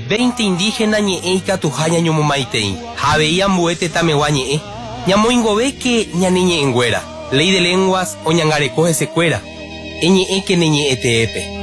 20 indígena ñe'e ikatuha ñañomomaitei. Havei ambuete tamegua ñe'e. Ñamoingove que ñane ñe'ẽnguéra. Ley de lenguas oñangareko hesekuéra. Eñe'ẽ que ne ñe'ẽteépe.